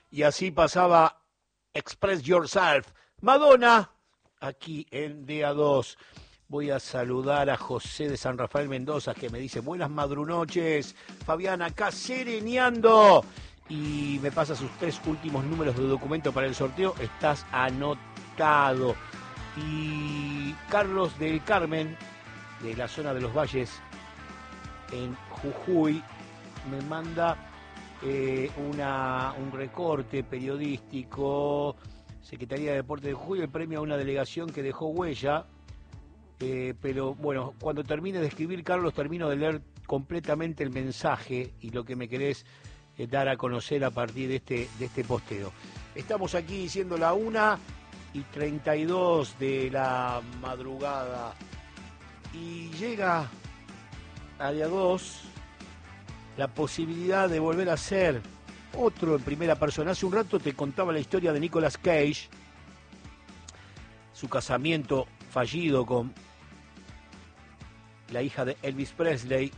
Y así pasaba Express Yourself. Madonna, aquí en DA2. Voy a saludar a José de San Rafael Mendoza, que me dice, buenas madrunoches, Fabián, acá sereneando. Y me pasa sus 3 últimos números de documento para el sorteo. Estás anotado. Y Carlos del Carmen, de la zona de los Valles, en Jujuy, me manda un recorte periodístico. Secretaría de Deportes de Jujuy, el premio a una delegación que dejó huella. Pero bueno, cuando termine de escribir, Carlos, termino de leer completamente el mensaje y lo que me querés dar a conocer a partir de este posteo. Estamos aquí siendo la 1:32 de la madrugada y llega a día 2 la posibilidad de volver a ser otro en primera persona. Hace un rato te contaba la historia de Nicolas Cage, su casamiento fallido con la hija de Elvis Presley,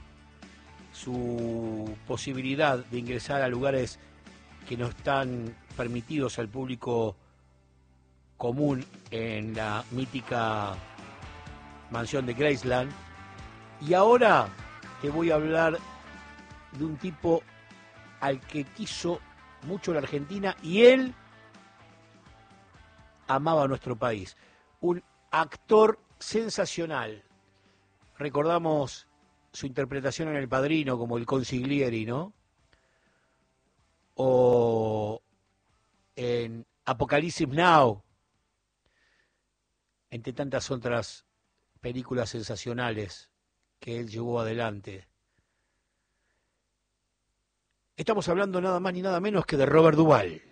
su posibilidad de ingresar a lugares que no están permitidos al público común en la mítica mansión de Graceland. Y ahora te voy a hablar de un tipo al que quiso mucho la Argentina y él amaba a nuestro país. Un actor sensacional. Recordamos su interpretación en El Padrino como el consiglieri, ¿no? O en Apocalipsis Now, entre tantas otras películas sensacionales que él llevó adelante. Estamos hablando nada más ni nada menos que de Robert Duvall.